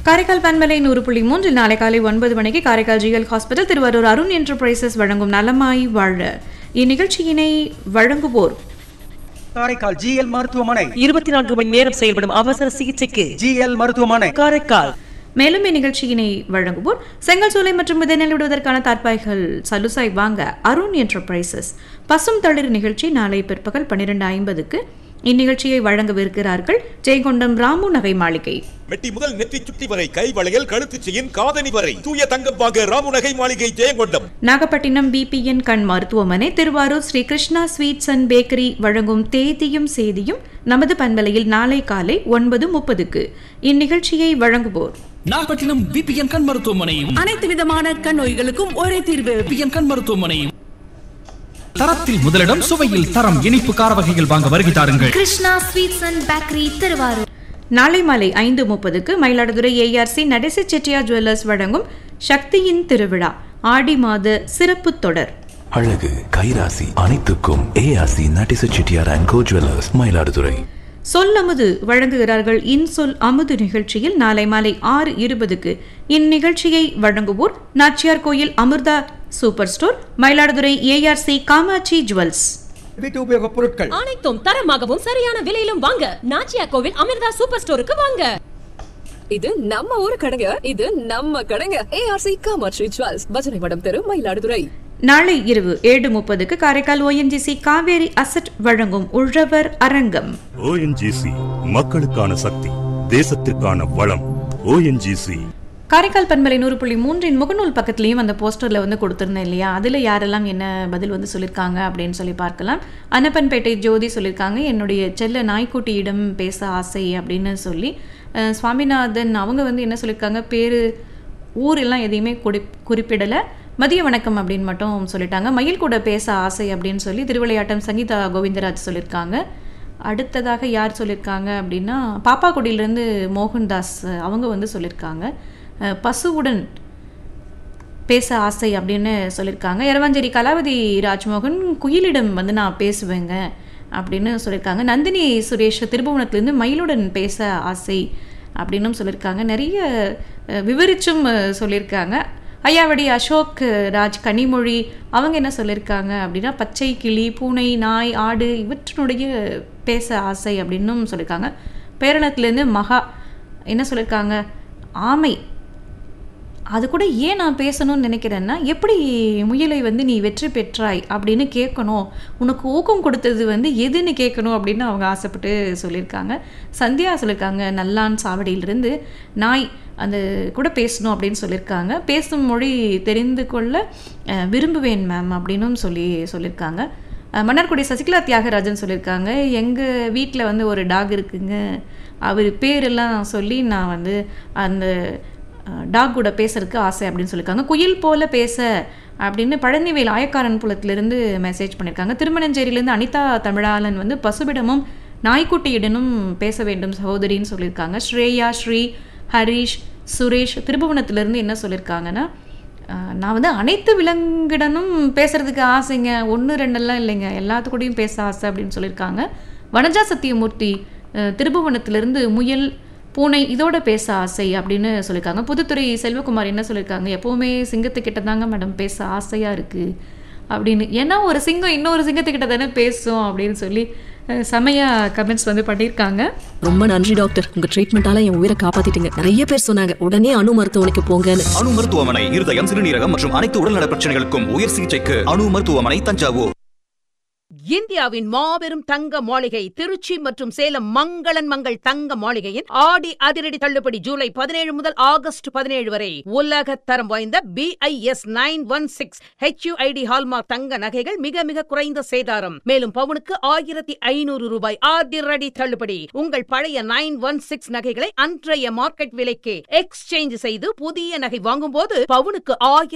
காரைக்கால் பண்பலை 100.3 நாளை காலை 9 மணிக்கு Karaikal GL hospital Thiruvarur Arun enterprises வழங்கும் நலமாய் வாழ. இந்நிகழ்ச்சியினை வழங்குவோர் காரைக்கால் ஜிஎல் மருத்துவமனை 24 மணி நேரம் செயல்படும் அவசர சிகிச்சைக்கு ஜிஎல் மருத்துவமனை காரைக்கால். மேலும் இந்நிகழ்ச்சியினை வழங்குவோர் செங்கல் சூளை மற்றும் விதைநெல் விடுவதற்கான தார்பாய்கள் சலுசாய் வாங்க அருண் என்டர்பிரைசஸ். பசும் தளிர் நிகழ்ச்சி நாளை பிற்பகல் 12:50க்கு. இந்நிகழ்ச்சியை வழங்கவிருக்கிறார்கள் ஜெயங்கொண்டம் ராமு நகை மாளிகை. மெட்டி முதல் நெற்றி சுட்டி வரை கை வளையல் கழுத்து செயின் காதணி வரை தூய தங்கம் வாங்க ராமு நகை மாளிகை ஜெயங்கொண்டம். நாகப்பட்டினம் பிபிஎன் கண் மருத்துவமனை Thiruvarur Sri Krishna sweets and bakery வழங்கும் தேதியும் சேதியும் நமது பண்பலையில் நாளை காலை 9:30க்கு. இந்நிகழ்ச்சியை வழங்குவோர் நாகப்பட்டினம் பிபிஎன் கண் மருத்துவமனையும் அனைத்து விதமான கண் நோய்களுக்கும் ஒரே தீர்வு. பிபிஎன் கண் மருத்துவமனையும் தரத்தில் முதலிடம், சுவையில் தரம், இனிப்பு கார வகைகள் வாங்க வருகை தாருங்கள். Krishna sweets and bakery Thiruvarur. நாளை மாலை 5:30க்கு மயிலாடுதுறை ஏஆர்சி நடேச செட்டியார் ஜுவல்லர்ஸ் வழங்கும் சக்தியின் திருவிழா ஆடி மாத சிறப்பு தொடர். அழகு கைராசி அனைத்துக்கும் ARC Natesa Chettiar and go jewellers Mayiladuthurai. சொல் அமுது வழங்குகிறார்கள் இன்சொல் அமுது நிகழ்ச்சியில் நாளை மாலை 6:20க்கு. இந்நிகழ்ச்சியை வழங்குவோர் நாச்சியார் கோயில் Amrita super store, Mayiladuthurai ARC Kamakshi jewels. வீட்டு உபயோகப் பொருட்கள் அனைத்தும் தரமாகவும் சரியான விலையிலும் வாங்க நாச்சியார் கோவில் அமிர்தா சூப்பர் ஸ்டோருக்கு வாங்க. இது நம்ம ஊரு கடைங்க, இது நம்ம கடைங்க. ஏஆர்சி காமாட்சி ஜுவல்ஸ், பஜனை மடம் தெரு, மயிலாடுதுறை. நாளை இரவு 7:30க்கு காரைக்கால் ஓஎன்ஜிசி காவேரி அசட் வழங்கும் உழவர் அரங்கம். ஓஎன்ஜிசி மக்களுக்கான சக்தி, தேசத்திற்கான வளம். ஓஎன்ஜிசி. காரைக்கால் பண்பலை 100.3 முகநூல் பக்கத்துலேயும் அந்த போஸ்டரில் வந்து கொடுத்துருந்தேன் இல்லையா, அதில் யாரெல்லாம் என்ன பதில் வந்து சொல்லியிருக்காங்க அப்படின்னு சொல்லி பார்க்கலாம். அன்னப்பன்பேட்டை ஜோதி சொல்லியிருக்காங்க, என்னுடைய செல்ல நாய்க்குட்டியிடம் பேச ஆசை அப்படின்னு சொல்லி. சுவாமிநாதன் அவங்க வந்து என்ன சொல்லியிருக்காங்க, பேர் ஊரெல்லாம் எதையுமே குறிப்பிடலை, மதிய வணக்கம் அப்படின்னு மட்டும் சொல்லிட்டாங்க. மயில் கூட பேச ஆசை அப்படின்னு சொல்லி திருவிளையாட்டம் சங்கீதா கோவிந்தராஜ் சொல்லியிருக்காங்க. அடுத்ததாக யார் சொல்லியிருக்காங்க அப்படின்னா பாப்பாக்குடியிலேருந்து மோகன்தாஸ் அவங்க வந்து சொல்லியிருக்காங்க, பசுவுடன் பேச ஆசை அப்படின்னு சொல்லியிருக்காங்க. எரவாஞ்சேரி கலாவதி ராஜ்மோகன் குயிலிடம் வந்து நான் பேசுவேங்க அப்படின்னு சொல்லியிருக்காங்க. நந்தினி சுரேஷ் திருபுவனத்துலேருந்து மயிலுடன் பேச ஆசை அப்படின்னும் சொல்லியிருக்காங்க. நிறைய விவரிச்சும் சொல்லியிருக்காங்க. ஐயாவடி அசோக் ராஜ் கனிமொழி அவங்க என்ன சொல்லியிருக்காங்க அப்படின்னா பச்சை கிளி, பூனை, நாய், ஆடு இவற்றினுடைய பேச ஆசை அப்படின்னும் சொல்லியிருக்காங்க. பேரணத்துலேருந்து மகா என்ன சொல்லியிருக்காங்க, ஆமை அது கூட ஏன் நான் பேசணும்னு நினைக்கிறேன்னா, எப்படி முயலை வந்து நீ வெற்றி பெற்றாய் அப்படின்னு கேட்கணும், உனக்கு ஊக்கம் கொடுத்தது வந்து எதுன்னு கேட்கணும் அப்படின்னு அவங்க ஆசைப்பட்டு சொல்லியிருக்காங்க. சந்தியா சொல்லியிருக்காங்க நல்லான் சாவடியிலிருந்து நாய் அந்த கூட பேசணும் அப்படின்னு சொல்லியிருக்காங்க. பேசும் மொழி தெரிந்து கொள்ள விரும்புவேன் மேம் அப்படின்னும் சொல்லியிருக்காங்க. மன்னார்குடி சசிகலா தியாகராஜன் சொல்லியிருக்காங்க, எங்கள் வீட்டில் வந்து ஒரு டாக் இருக்குங்க, அவர் பேரெல்லாம் சொல்லி நான் வந்து அந்த டாக் கூட பேசுறதுக்கு ஆசை அப்படின்னு சொல்லியிருக்காங்க. குயில் போல பேச அப்படின்னு பழனிவேல் ஆயக்காரன் புலத்திலிருந்து மெசேஜ் பண்ணியிருக்காங்க. திருமணஞ்சேரியிலேருந்து அனிதா தமிழாளன் வந்து பசுவிடமும் நாய்க்குட்டியிடனும் பேச வேண்டும் சகோதரின்னு சொல்லியிருக்காங்க. ஸ்ரேயா, ஸ்ரீ, ஹரீஷ், சுரேஷ் திருபுவனத்திலேருந்து என்ன சொல்லியிருக்காங்கன்னா, நான் வந்து அனைத்து விலங்குடனும் பேசுறதுக்கு ஆசைங்க, 1-2 இல்லைங்க, எல்லாத்துக்கூடையும் பேச ஆசை அப்படின்னு சொல்லியிருக்காங்க. வனஜா சத்தியமூர்த்தி திருபுவனத்திலிருந்து முயல், பூனை இதோட பேச ஆசை அப்படின்னு சொல்லியிருக்காங்க. புதுத்துறை செல்வகுமார் என்ன சொல்லியிருக்காங்க, எப்போவுமே சிங்கத்துக்கிட்ட தாங்க மேடம் பேச ஆசையாக இருக்குது அப்படின்னு. ஏன்னா ஒரு சிங்கம் இன்னொரு சிங்கத்துக்கிட்ட தானே பேசும் அப்படின்னு சொல்லி செமையா கமெண்ட்ஸ் வந்து பண்ணியிருக்காங்க. ரொம்ப நன்றி டாக்டர், உங்க ட்ரீட்மெண்டால என் உயிரை காப்பாத்திட்டீங்க. நிறைய பேர் சொன்னாங்க உடனே அணு மருத்துவமனைக்கு போங்கன்னு. அணு மருத்துவமனை இருதயம், சிறுநீரகம் மற்றும் அனைத்து உடல்நல பிரச்சனைகளுக்கும் உயர் சிகிச்சைக்கு அணு மருத்துவமனை தஞ்சாவூர். இந்தியாவின் மாபெரும் தங்க மாளிகை திருச்சி மற்றும் சேலம் மங்களன் மங்கள் தங்க மாளிகையின் ஆடி அதிரடி தள்ளுபடி ஜூலை 17 முதல் ஆகஸ்ட் 17 வரை. உலக தரம் வாய்ந்த BIS 916 HUID ஹால்மார்க் தங்க நகைகள் மிக மிக குறைந்த சேதாரம். மேலும் பவுனுக்கு 1500 ரூபாய் அதிரடி தள்ளுபடி. உங்கள் பழைய 916 நகைகளை அன்றைய மார்க்கெட் விலைக்கு எக்ஸ்சேஞ்ச் செய்து புதிய நகை வாங்கும் போது பவுனுக்கு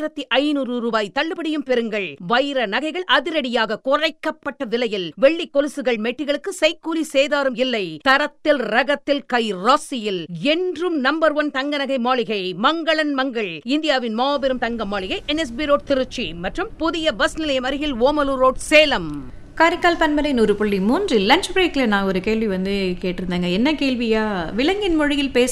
1500 ரூபாய் தள்ளுபடியும் பெறுங்கள். வைர நகைகள் அதிரடியாக குறைக்கப்பட்ட விலையில். வெள்ளி கொலுசுகள், மெட்டிகளுக்கு செய்கூலி சேதாரம் இல்லை. தரத்தில் ரகத்தில் கை ராசியில் என்றும் நம்பர் 1 தங்க நகை மாளிகை மங்களன் மங்கள். இந்தியாவின் மாபெரும் தங்க மாளிகை NSB ரோட் திருச்சி மற்றும் புதிய பஸ் நிலையம் அருகில் ஓமலூர் ரோட் சேலம். காரைக்கால் பண்பலை 100.3 லஞ்ச் பிரேக்ல நான் ஒரு கேள்வி வந்து கேட்டிருந்தேங்க. என்ன கேள்வியா, விலங்கின் மொழியில் பேச